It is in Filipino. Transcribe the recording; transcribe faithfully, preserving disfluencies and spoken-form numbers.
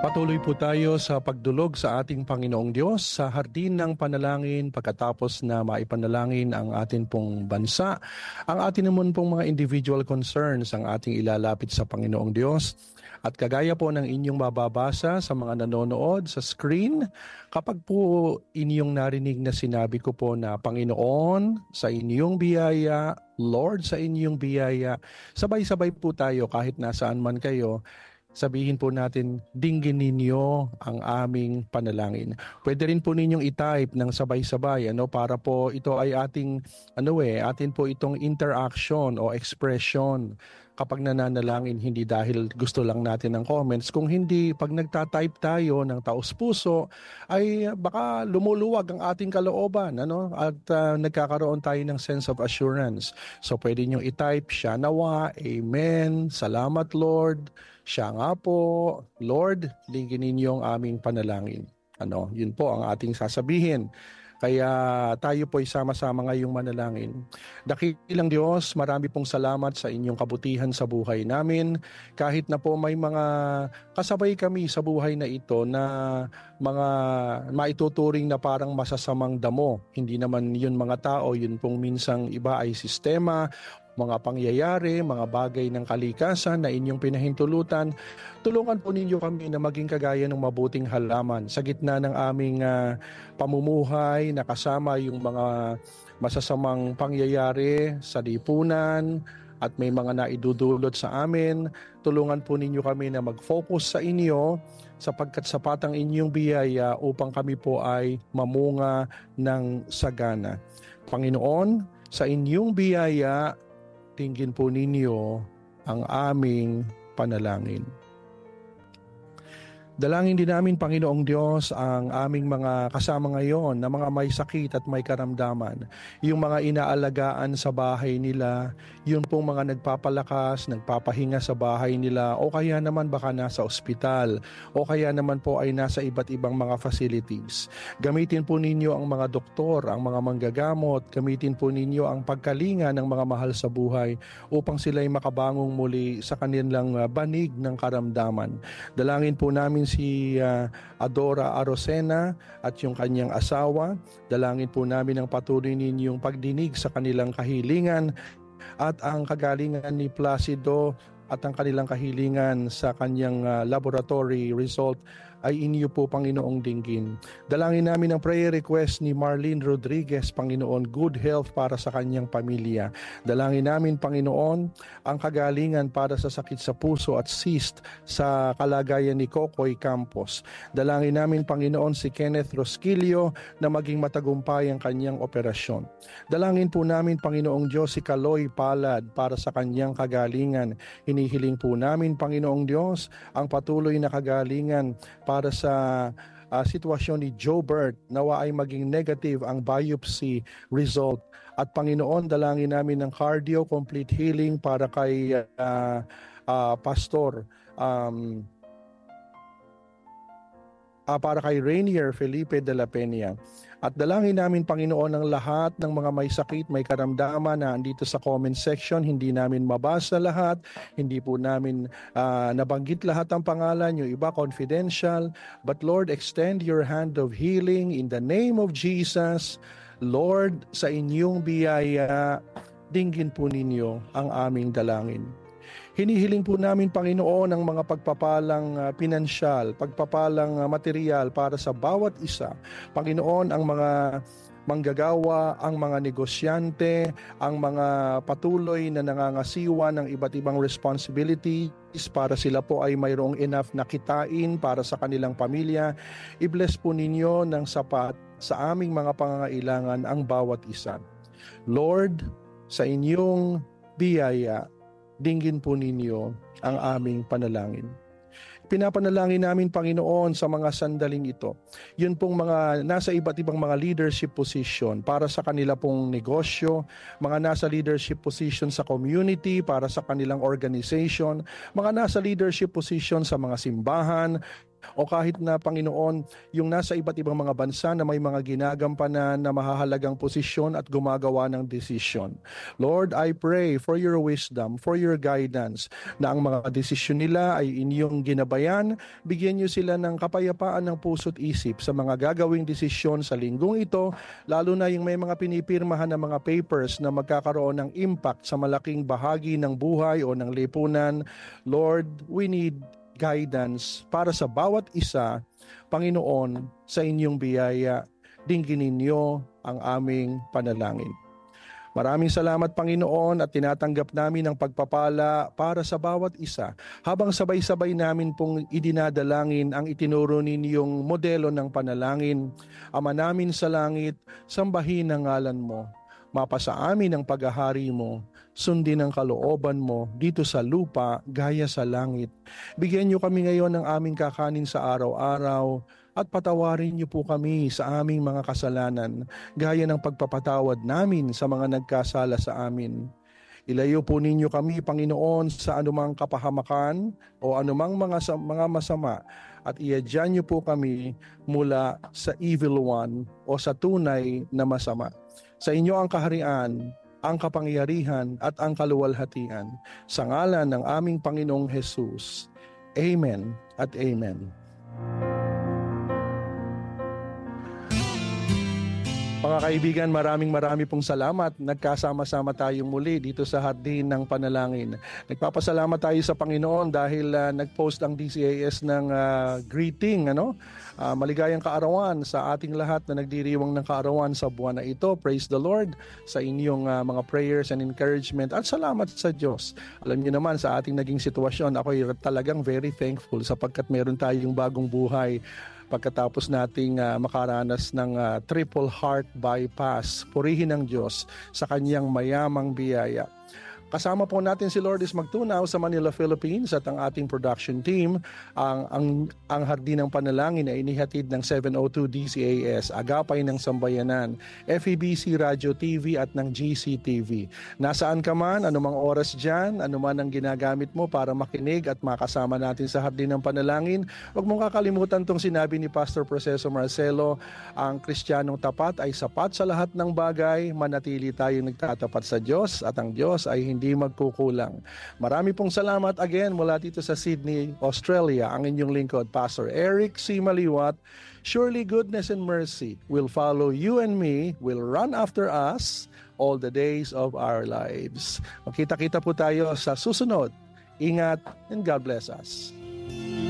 Patuloy po tayo sa pagdulog sa ating Panginoong Diyos sa hardin ng panalangin pagkatapos na maipanalangin ang atin pong bansa. Ang atin naman pong mga individual concerns ang ating ilalapit sa Panginoong Diyos. At kagaya po ng inyong mababasa sa mga nanonood sa screen, kapag po inyong narinig na sinabi ko po na Panginoon sa inyong biyaya, Lord sa inyong biyaya, sabay-sabay po tayo kahit nasaan man kayo, sabihin po natin, dinggin ninyo ang aming panalangin. Pwede rin po ninyong i-type ng sabay-sabay ano para po ito ay ating ano eh, atin po itong interaction o expression kapag nananalangin, hindi dahil gusto lang natin ng comments. Kung hindi, pag nagta-type tayo ng taos-puso, ay baka lumuluwag ang ating kalooban, ano? At uh, nagkakaroon tayo ng sense of assurance. So pwede nyo i-type, siya nawa, amen, salamat Lord, siya nga po, Lord, ligin ninyo ang aming panalangin. Ano, yun po ang ating sasabihin. Kaya tayo po ay sama-sama ngayong manalangin. Dakilang Diyos, marami pong salamat sa inyong kabutihan sa buhay namin. Kahit na po may mga kasabay kami sa buhay na ito na mga maituturing na parang masasamang damo. Hindi naman yun mga tao, yun pong minsang iba ay sistema, mga pangyayari, mga bagay ng kalikasan na inyong pinahintulutan. Tulungan po ninyo kami na maging kagaya ng mabuting halaman sa gitna ng aming uh, pamumuhay, nakasama yung mga masasamang pangyayari sa lipunan at may mga naidudulot sa amin. Tulungan po ninyo kami na mag-focus sa inyo sapagkat sapat ang inyong biyaya upang kami po ay mamunga ng sagana. Panginoon, sa inyong biyaya, tingin po ninyo ang aming panalangin. Dalangin din namin, Panginoong Diyos, ang aming mga kasama ngayon na mga may sakit at may karamdaman. Yung mga inaalagaan sa bahay nila, yung pong mga nagpapalakas, nagpapahinga sa bahay nila, o kaya naman baka nasa ospital, o kaya naman po ay nasa iba't ibang mga facilities. Gamitin po ninyo ang mga doktor, ang mga manggagamot, gamitin po ninyo ang pagkalinga ng mga mahal sa buhay upang sila'y makabangong muli sa kanilang banig ng karamdaman. Dalangin po namin si uh, Adora Arosena at yung kanyang asawa. Dalangin po namin ang patuloy ninyong pagdinig sa kanilang kahilingan at ang kagalingan ni Placido at ang kanilang kahilingan sa kanyang uh, laboratory result ay inyo po, Panginoong dinggin. Dalangin namin ang prayer request ni Marlene Rodriguez, Panginoon, good health para sa kanyang pamilya. Dalangin namin, Panginoon, ang kagalingan para sa sakit sa puso at cyst sa kalagayan ni Kokoy Campos. Dalangin namin, Panginoon, si Kenneth Rosquillo na maging matagumpay ang kanyang operasyon. Dalangin po namin, Panginoong Diyos, si Kaloy Palad para sa kanyang kagalingan. Hinihiling po namin, Panginoong Diyos, ang patuloy na kagalingan para sa uh, sitwasyon ni Jobert, nawa ay maging negative ang biopsy result. At Panginoon, dalangin namin ng cardio complete healing para kay uh, uh, Pastor um, uh, para kay Rainier Felipe de la Peña. At dalangin namin, Panginoon, ang lahat ng mga may sakit, may karamdaman na andito sa comment section. Hindi namin mabasa lahat, hindi po namin uh, nabanggit lahat ang pangalan, yung iba confidential. But Lord, extend your hand of healing in the name of Jesus. Lord, sa inyong biyaya, dinggin po ninyo ang aming dalangin. Hinihiling po namin, Panginoon, ang mga pagpapalang uh, pinansyal, pagpapalang uh, material para sa bawat isa. Panginoon, ang mga manggagawa, ang mga negosyante, ang mga patuloy na nangangasiwa ng iba't ibang responsibilities para sila po ay mayroong enough na kitain para sa kanilang pamilya. I-bless po ninyo ng sapat sa aming mga pangangailangan ang bawat isa. Lord, sa inyong biyaya, dinggin po ninyo ang aming panalangin. Pinapanalangin namin, Panginoon, sa mga sandaling ito. Yun pong mga nasa iba't ibang mga leadership position para sa kanila pong negosyo, mga nasa leadership position sa community para sa kanilang organization, mga nasa leadership position sa mga simbahan, o kahit na Panginoon, yung nasa iba't ibang mga bansa na may mga ginagampanan na mahahalagang posisyon at gumagawa ng desisyon. Lord, I pray for your wisdom, for your guidance, na ang mga desisyon nila ay inyong ginabayan. Bigyan niyo sila ng kapayapaan ng puso't isip sa mga gagawing desisyon sa linggong ito, lalo na yung may mga pinipirmahan na mga papers na magkakaroon ng impact sa malaking bahagi ng buhay o ng lipunan. Lord, we need guidance para sa bawat isa. Panginoon, sa inyong biyaya, dingginin niyo ang aming panalangin. Maraming salamat, Panginoon, at tinatanggap namin ang pagpapala para sa bawat isa habang sabay-sabay namin pong idinadalangin ang itinuro ninyong modelo ng panalangin. Ama namin sa langit, sambahin ang ngalan mo. Mapasa amin ang paghahari mo, sundin ang kalooban mo dito sa lupa gaya sa langit. Bigyan niyo kami ngayon ng aming kakanin sa araw-araw at patawarin niyo po kami sa aming mga kasalanan gaya ng pagpapatawad namin sa mga nagkasala sa amin. Ilayo po ninyo kami, Panginoon, sa anumang kapahamakan o anumang mga, mga masama at iadyan niyo po kami mula sa evil one o sa tunay na masama. Sa inyo ang kaharian, ang kapangyarihan at ang kaluwalhatian. Sa ngalan ng aming Panginoong Jesus. Amen at amen. Mga kaibigan, maraming marami pong salamat. Nagkasama-sama tayong muli dito sa Hardin ng Panalangin. Nagpapasalamat tayo sa Panginoon dahil uh, nag-post ang D C A S ng uh, greeting, ano? Uh, maligayang kaarawan sa ating lahat na nagdiriwang ng kaarawan sa buwan na ito. Praise the Lord sa inyong uh, mga prayers and encouragement at salamat sa Diyos. Alam niyo naman sa ating naging sitwasyon, ako ay talagang very thankful sapagkat meron tayong bagong buhay pagkatapos nating uh, makaranas ng uh, triple heart bypass. Purihin ng Diyos sa kanyang mayamang biyaya. Kasama po natin si Lourdes Magtunaw sa Manila, Philippines at ang ating production team. Ang, ang, ang Hardin ng Panalangin ay inihatid ng seven oh two D C A S, Agapay ng Sambayanan, F E B C Radio T V at ng G C T V. Nasaan ka man, anumang oras dyan, anuman ang ginagamit mo para makinig at makasama natin sa Hardin ng Panalangin, huwag mong kakalimutan itong sinabi ni Pastor Proceso Marcelo, ang Kristiyanong tapat ay sapat sa lahat ng bagay, manatili tayong nagtatapat sa Diyos at ang Diyos ay hindi magkukulang. Marami pong salamat again mula dito sa Sydney, Australia. Ang inyong lingkod, Pastor Eric C. Maliwat. Surely goodness and mercy will follow you and me, will run after us all the days of our lives. Magkita-kita po tayo sa susunod. Ingat and God bless us.